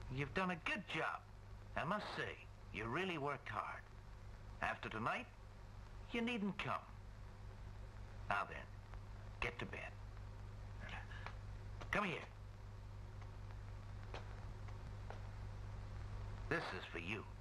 You've done a good job. I must say, you really worked hard. After tonight, you needn't come. Now then, get to bed. Come here. This is for you.